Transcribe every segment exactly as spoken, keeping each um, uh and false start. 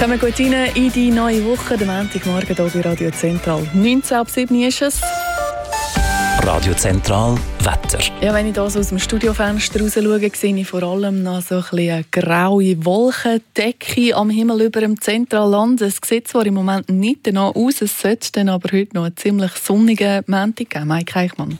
Kommen gut rein in die neue Woche, der Montagmorgen hier bei Radio Zentral. neunzehn ab sieben ist es. Radio Zentral Wetter. Ja, wenn ich hier so aus dem Studiofenster raus schaue, sehe ich vor allem noch so ein bisschen eine graue Wolkendecke am Himmel über dem Zentralland. Es sieht zwar im Moment nicht danach aus, es sollte dann aber heute noch einen ziemlich sonnigen Montag geben. Mike Eichmann.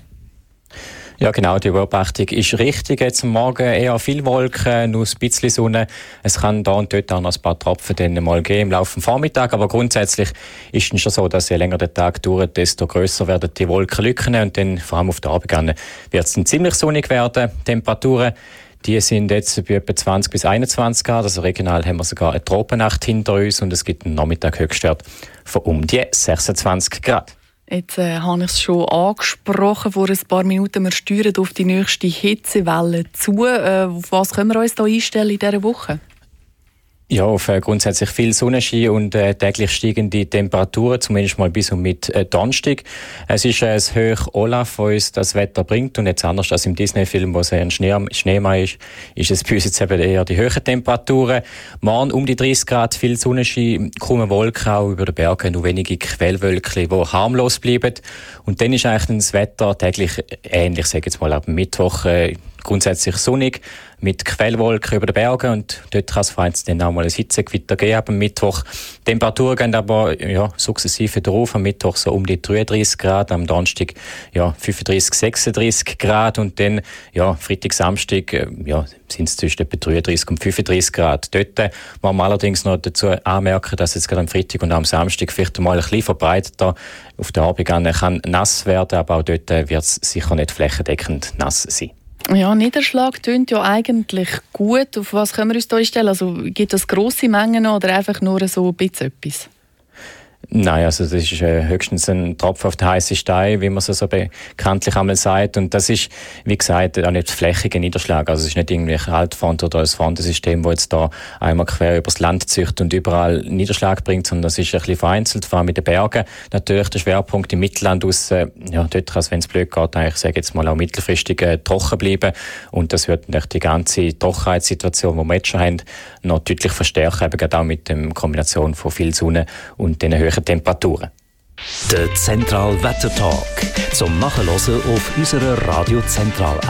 Ja genau, die Beobachtung ist richtig. Jetzt am Morgen eher viel Wolken, nur ein bisschen Sonne. Es kann da und dort auch noch ein paar Tropfen dann mal geben im Laufe des Vormittags, aber grundsätzlich ist es schon so, dass je länger der Tag dauert, desto grösser werden die Wolkenlücken und dann vor allem auf der Abend wird es dann ziemlich sonnig werden. Temperaturen, die sind jetzt bei etwa zwanzig bis einundzwanzig Grad, also regional haben wir sogar eine Tropennacht hinter uns und es gibt einen Nachmittag Höchstwert von um die sechsundzwanzig Grad. Jetzt äh, habe ich es schon angesprochen vor ein paar Minuten. Wir steuern auf die nächste Hitzewelle zu. Äh, auf was können wir uns da einstellen in dieser Woche? Ja, auf äh, grundsätzlich viel Sonnenschein und äh, täglich steigende Temperaturen, zumindest mal bis und mit äh, Donnerstag. Es ist äh, das Hoch Olaf, das uns das Wetter bringt und jetzt anders als im Disney-Film, wo es ein Schnee, Schneemann ist, ist es bei uns jetzt eben eher die hohen Temperaturen. Morgen um die dreißig Grad, viel Sonnenschein, kaum Wolken, auch über den Bergen nur wenige Quellwölkchen, die harmlos bleiben. Und dann ist eigentlich das Wetter täglich ähnlich, sage ich jetzt mal, ab Mittwoch äh, grundsätzlich sonnig, mit Quellwolken über den Bergen und dort kann es vor allem dann auch mal ein Hitzegewitter geben am Mittwoch. Die Temperaturen gehen aber ja, sukzessive drauf, am Mittwoch so um die dreiunddreißig Grad, am Donnerstag ja, fünfunddreißig, sechsunddreißig Grad und dann ja, Freitag, Samstag äh, ja, sind es zwischen etwa dreiunddreißig und fünfunddreißig Grad. Dort äh, muss man allerdings noch dazu anmerken, dass jetzt gerade am Freitag und am Samstag vielleicht mal ein bisschen verbreiteter auf der Abend kann nass werden, aber auch dort äh, wird es sicher nicht flächendeckend nass sein. Ja, Niederschlag tönt ja eigentlich gut. Auf was können wir uns da einstellen? Also, gibt es grosse Mengen oder einfach nur so ein bisschen etwas? Nein, also das ist äh, höchstens ein Tropfen auf den heißen Stein, wie man es so bekanntlich einmal sagt. Und das ist, wie gesagt, auch nicht flächiger Niederschlag. Also es ist nicht irgendwie ein Altfront oder ein Frontensystem, das jetzt da einmal quer übers Land zieht und überall Niederschlag bringt, sondern das ist ein bisschen vereinzelt, vor allem mit den Bergen. Natürlich der Schwerpunkt im Mittelland aus, äh, ja, dort kann es, wenn es blöd geht, eigentlich, sage jetzt mal, auch mittelfristig äh, trocken bleiben. Und das wird natürlich die ganze Trockenheitssituation, die wir jetzt schon haben, noch deutlich verstärken, eben gerade auch mit der Kombination von viel Sonne und den höheren Temperaturen. Der Zentral Wetter Talk zum Nachhören auf unserer Radio Zentral